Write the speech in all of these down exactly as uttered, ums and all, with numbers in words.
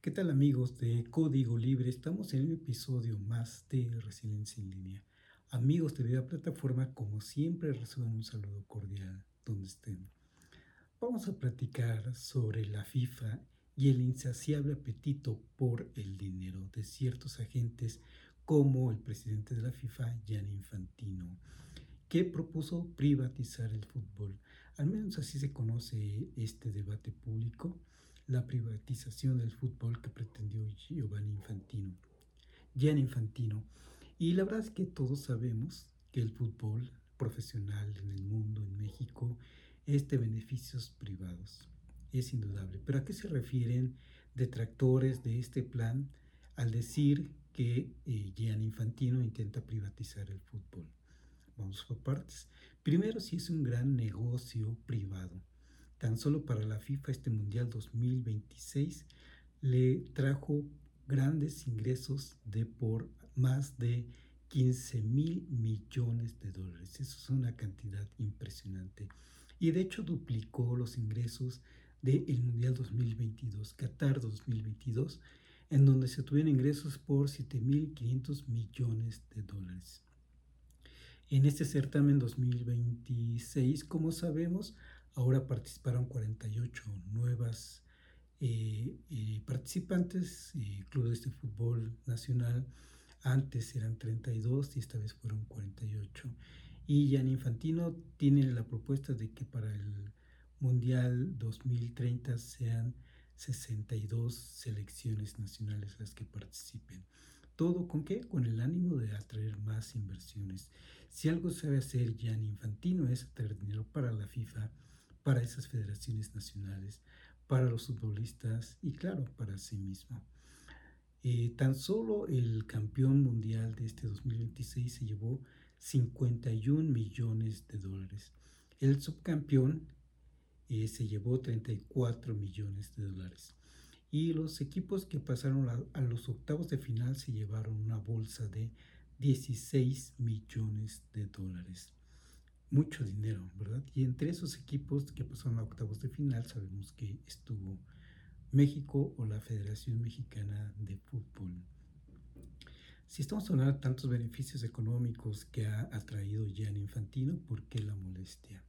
¿Qué tal amigos de Código Libre? Estamos en un episodio más de Resiliencia en Línea. Amigos de Vida Plataforma, como siempre reciban un saludo cordial donde estén. Vamos a platicar sobre la FIFA y el insaciable apetito por el dinero de ciertos agentes como el presidente de la FIFA, Gianni Infantino, que propuso privatizar el fútbol. Al menos así se conoce este debate público, la privatización del fútbol que pretendió Giovanni Infantino, Gianni Infantino. Y la verdad es que todos sabemos que el fútbol profesional en el mundo, en México, es de beneficios privados. Es indudable. ¿Pero a qué se refieren detractores de este plan al decir que eh, Gianni Infantino intenta privatizar el fútbol? Vamos por partes. Primero, si es un gran negocio privado. Tan solo para la FIFA este Mundial dos mil veintiséis le trajo grandes ingresos de por más de quince mil millones de dólares. Eso es una cantidad impresionante. Y de hecho duplicó los ingresos del Mundial dos mil veintidós, Qatar dos mil veintidós, en donde se tuvieron ingresos por siete mil quinientos millones de dólares. En este certamen dos mil veintiséis, como sabemos, ahora participaron cuarenta y ocho nuevas eh, eh, participantes y clubes de fútbol nacional. Antes eran treinta y dos y esta vez fueron cuarenta y ocho. Y Gianni Infantino tiene la propuesta de que para el Mundial dos mil treinta sean sesenta y dos selecciones nacionales las que participen. ¿Todo con qué? Con el ánimo de atraer más inversiones. Si algo sabe hacer Gianni Infantino es atraer dinero para la FIFA, para esas federaciones nacionales, para los futbolistas y claro, para sí mismo. Eh, tan solo el campeón mundial de este dos mil veintiséis se llevó cincuenta y un millones de dólares. El subcampeón eh, se llevó treinta y cuatro millones de dólares. Y los equipos que pasaron a, a los octavos de final se llevaron una bolsa de dieciséis millones de dólares. Mucho dinero, ¿verdad? Y entre esos equipos que pasaron a octavos de final sabemos que estuvo México o la Federación Mexicana de Fútbol. Si estamos hablando de tantos beneficios económicos que ha atraído Gianni Infantino, ¿por qué la molestia?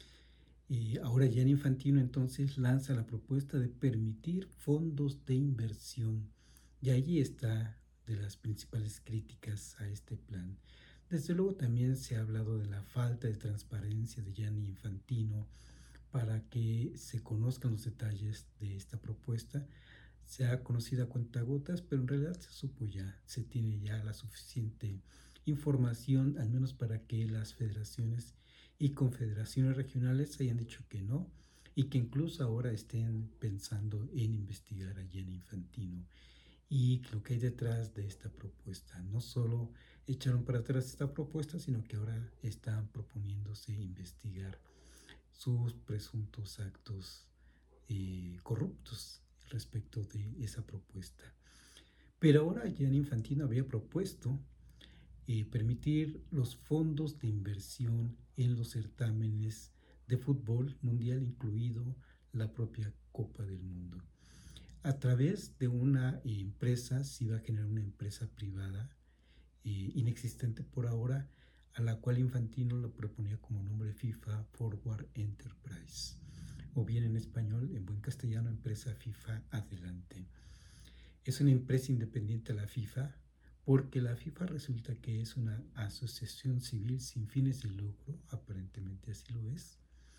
Y ahora Gianni Infantino entonces lanza la propuesta de permitir fondos de inversión. Y allí está de las principales críticas a este plan. Desde luego también se ha hablado de la falta de transparencia de Gianni Infantino para que se conozcan los detalles de esta propuesta. Se ha conocido a cuentagotas, pero en realidad se supo ya, se tiene ya la suficiente información, al menos para que las federaciones y confederaciones regionales hayan dicho que no, y que incluso ahora estén pensando en investigar a Gianni Infantino y lo que hay detrás de esta propuesta. No solo echaron para atrás esta propuesta, sino que ahora están proponiéndose investigar sus presuntos actos eh, corruptos respecto de esa propuesta. Pero ahora Gianni Infantino había propuesto eh, permitir los fondos de inversión en los certámenes de fútbol mundial, incluido la propia Copa del Mundo. A través de una eh, empresa, se iba a generar una empresa privada eh, inexistente por ahora, a la cual Infantino lo proponía como nombre FIFA Forward Enterprise, o bien en español, en buen castellano, empresa FIFA Adelante. Es una empresa independiente a la FIFA, porque la FIFA resulta que es una asociación civil sin fines de lucro, aparentemente así lo es,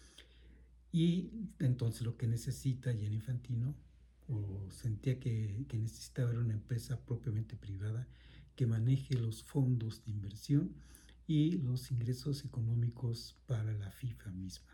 y entonces lo que necesita Gianni Infantino, o sentía que, que necesitaba era una empresa propiamente privada que maneje los fondos de inversión y los ingresos económicos para la FIFA misma.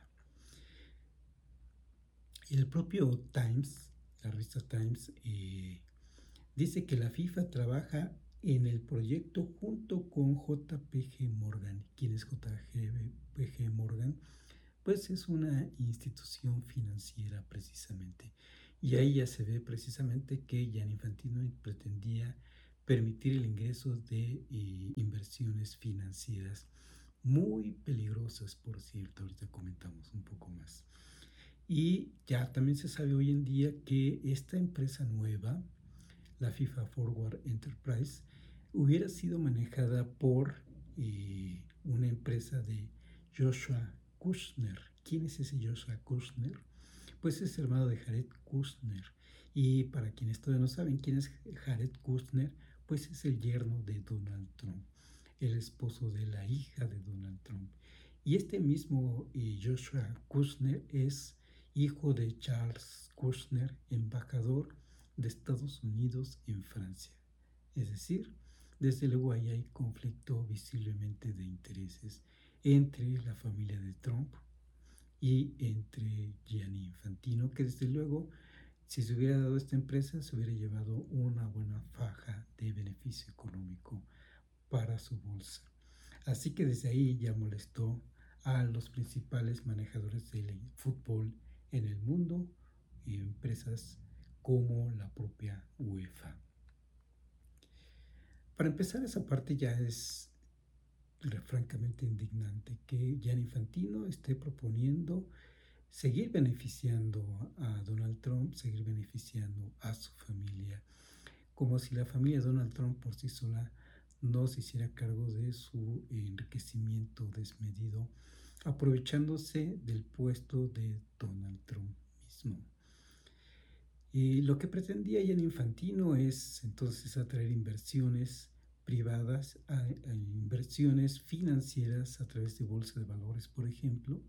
El propio Times, la revista Times, eh, dice que la FIFA trabaja en el proyecto junto con J P G Morgan. ¿Quién es J P G Morgan? Pues es una institución financiera precisamente. Y ahí ya se ve precisamente que Gianni Infantino pretendía permitir el ingreso de eh, inversiones financieras muy peligrosas, por cierto, ahorita comentamos un poco más. Y ya también se sabe hoy en día que esta empresa nueva la FIFA Forward Enterprise, hubiera sido manejada por eh, una empresa de Joshua Kushner. ¿Quién es ese Joshua Kushner? Pues es hermano de Jared Kushner. Y para quienes todavía no saben quién es Jared Kushner, pues es el yerno de Donald Trump, el esposo de la hija de Donald Trump. Y este mismo eh, Joshua Kushner es hijo de Charles Kushner, embajador de Estados Unidos en Francia. Es decir, desde luego ahí hay conflicto visiblemente de intereses entre la familia de Trump y entre Gianni Infantino, que desde luego, si se hubiera dado esta empresa, se hubiera llevado una buena faja de beneficio económico para su bolsa. Así que desde ahí ya molestó a los principales manejadores del fútbol en el mundo y empresas como la propia UEFA. Para empezar, esa parte ya es francamente indignante que Gianni Infantino esté proponiendo seguir beneficiando a Donald Trump, seguir beneficiando a su familia, como si la familia de Donald Trump por sí sola no se hiciera cargo de su enriquecimiento desmedido, aprovechándose del puesto de Donald Trump mismo. Y lo que pretendía Gianni Infantino es entonces atraer inversiones privadas, a, a inversiones financieras a través de bolsa de valores, por ejemplo,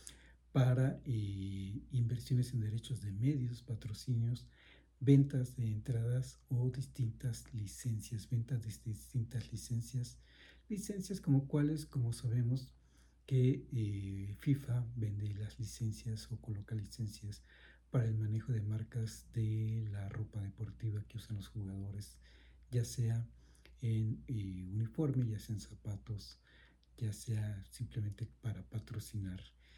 para eh, inversiones en derechos de medios, patrocinios, ventas de entradas o distintas licencias, ventas de distintas licencias, licencias como cuáles, como sabemos que eh, FIFA vende las licencias o coloca licencias para el manejo de marcas de la ropa deportiva que usan los jugadores, ya sea en eh, uniforme, ya sea en zapatos, ya sea simplemente para patrocinar.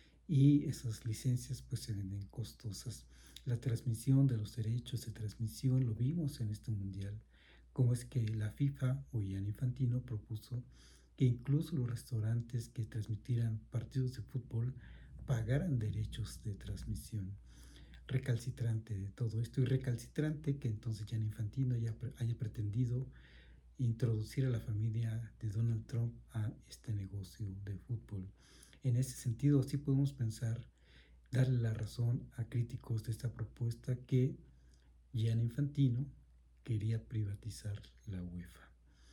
Y esas licencias pues se venden costosas. La transmisión de los derechos de transmisión lo vimos en este mundial, como es que la FIFA o Gianni Infantino propuso que incluso los restaurantes que transmitieran partidos de fútbol pagaran derechos de transmisión. Recalcitrante de todo esto y recalcitrante que entonces Gianni Infantino haya, haya pretendido introducir a la familia de Donald Trump a este negocio de fútbol. En ese sentido, sí podemos pensar, darle la razón a críticos de esta propuesta que Gianni Infantino quería privatizar la UEFA.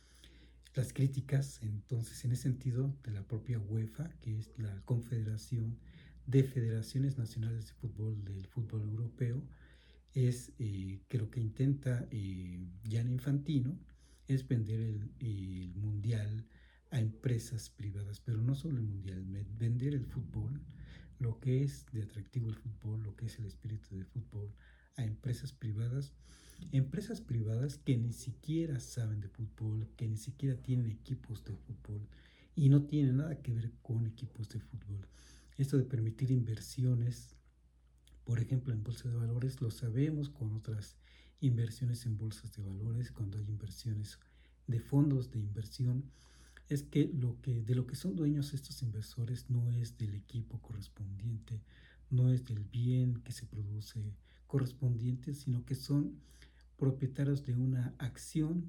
Las críticas, entonces, en ese sentido, de la propia UEFA, que es la Confederación de Federaciones Nacionales de Fútbol del Fútbol Europeo, es eh, que lo que intenta eh, Gianni Infantino es vender el, el mundial a empresas privadas, pero no solo el mundial, vender el fútbol, lo que es de atractivo el fútbol, lo que es el espíritu del fútbol, a empresas privadas, empresas privadas que ni siquiera saben de fútbol, que ni siquiera tienen equipos de fútbol y no tienen nada que ver con equipos de fútbol. Esto de permitir inversiones, por ejemplo, en bolsa de valores, lo sabemos con otras inversiones en bolsas de valores, cuando hay inversiones de fondos de inversión, es que, lo que de lo que son dueños estos inversores no es del equipo correspondiente, no es del bien que se produce correspondiente, sino que son propietarios de una acción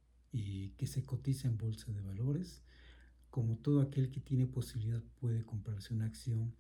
y que se cotiza en bolsa de valores. Como todo aquel que tiene posibilidad puede comprarse una acción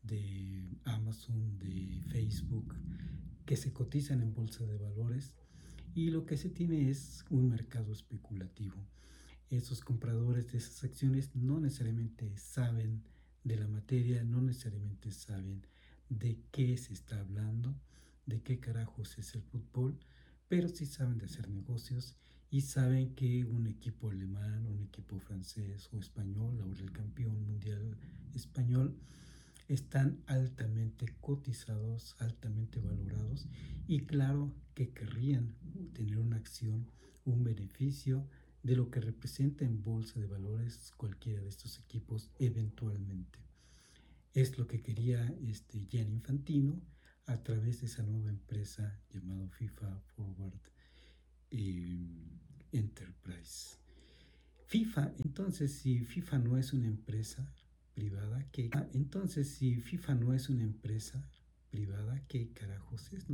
de Amazon, de Facebook, que se cotizan en bolsa de valores, y lo que se tiene es un mercado especulativo. Esos compradores de esas acciones no necesariamente saben de la materia, no necesariamente saben de qué se está hablando, de qué carajos es el fútbol, pero sí saben de hacer negocios y saben que un equipo alemán, un equipo francés o español, ahora el campeón mundial español, están altamente cotizados, altamente valorados, y claro que querrían tener una acción, un beneficio de lo que representa en bolsa de valores cualquiera de estos equipos eventualmente. Es lo que quería este Gianni Infantino a través de esa nueva empresa llamada FIFA Forward eh, Enterprise. FIFA, entonces, si FIFA no es una empresa privada, ¿qué? Entonces, si FIFA no es una empresa privada, ¿qué carajos es?